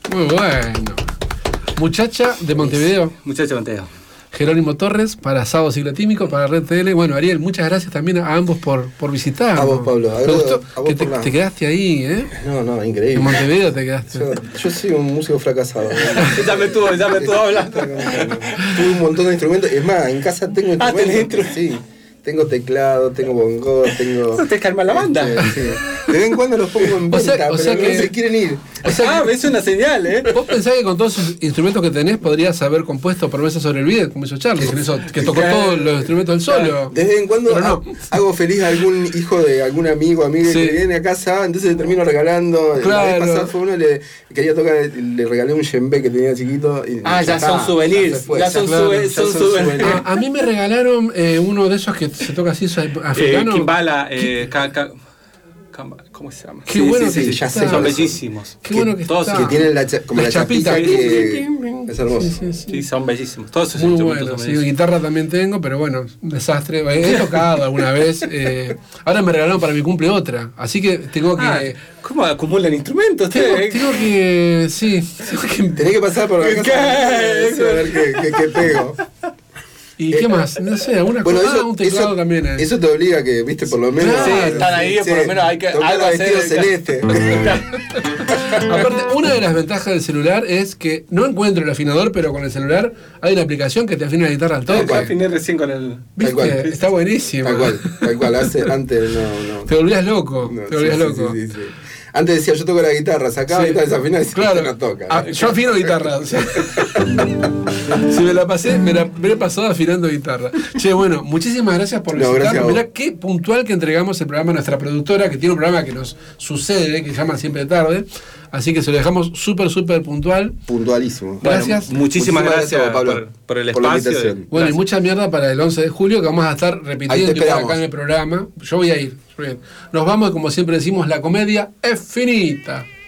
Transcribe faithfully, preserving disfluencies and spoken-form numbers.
Muy bueno. Muchacha de Montevideo. Sí, muchacha de Montevideo. Jerónimo Torres para Sábado Ciclotímico, para Red T L. Bueno, Ariel, muchas gracias también a ambos por, por visitar. A vos, Pablo. Me gustó a vos que te, por la... te quedaste ahí, ¿eh? No, no, increíble. En Montevideo te quedaste. Yo, yo soy un músico fracasado. ya me estuvo, ya me estuvo hablando. Tuve un montón de instrumentos. Es más, en casa tengo instrumentos. Ah, tenés instrumentos. Sí. Tengo teclado, tengo bongo, tengo... ¿No te calma la banda? Este, sí. De vez en cuando los pongo en venta, O sea- o pero sea no que- se quieren ir. O sea ah, que- es una señal, ¿eh? ¿Vos pensás que con todos esos instrumentos que tenés podrías haber compuesto Promesas sobre el Bidet, como hizo Charlie, que, hizo- que tocó todos los instrumentos del solo? De vez en cuando Pero no. ha- hago feliz a algún hijo de algún amigo, amiga Sí. que viene a casa, entonces le termino regalando. La Claro. vez pasada fue uno, le quería tocar, le regalé un djembe que tenía chiquito. Y Ah, ya está, son souvenirs. se fue, Ya son claro, sube- ya son souvenirs. A, a mí me regalaron eh, uno de esos que se toca así, eso, Eh, africano. Kimbala, eh, ca- ca- cam- ¿cómo se llama? Qué Sí, bueno sí, que sí, ya está. sé. Son bellísimos. Qué bueno que todos está. Que tienen la cha- como la, chapita, chapita. que es hermoso. Sí, sí, sí. Sí, son bellísimos. Todos esos Muy instrumentos bueno, son sí, bellísimos. guitarra también tengo, pero bueno, un desastre. He tocado alguna vez. eh, ahora me regalaron para mi cumple otra, así que tengo que... Ah, ¿cómo acumulan instrumentos tengo, ustedes? tengo que... Sí, tengo que... Tenés que pasar por la casa ¿Qué? a ver qué, qué, qué pego. ¿Y qué más? No sé, alguna Bueno, cosa. eso, Ah, un teclado eso, también. eh. eso te obliga a que, viste, por lo menos. Claro. Sí, están ahí, por lo menos hay que- tocar algo a hacer. vestido celeste. Aparte, una de las ventajas del celular es que no encuentro el afinador, pero con el celular hay una aplicación que te afina la guitarra al Yo toque. afiné recién con el... ¿Viste? cual. Está buenísimo. Tal cual, tal cual. Hace, antes no, no. Te volvías loco. No, te volvías sí, loco. sí, sí, sí. Antes decía, yo toco la guitarra, sacaba Sí. y desafinada y decía, Claro, no toca. Ah, yo afino guitarra. O sea, si me la pasé, me la me la he pasado afinando guitarra. Che, bueno, muchísimas gracias por No, visitarnos. gracias a vos. Mirá qué puntual que entregamos el programa a nuestra productora, que tiene un programa que nos sucede, que se llama Siempre Tarde. Así que se lo dejamos súper, súper puntual. Puntualísimo. Gracias. Bueno, muchísimas, Muchísimas gracias, gracias, Pablo, por, por el por la espacio. invitación. y- Bueno, y gracias. mucha mierda para el once de julio, que vamos a estar Ahí repitiendo te igual esperamos. acá en el programa. Yo voy a ir. Bien. Nos vamos, y como siempre decimos, la comedia es finita.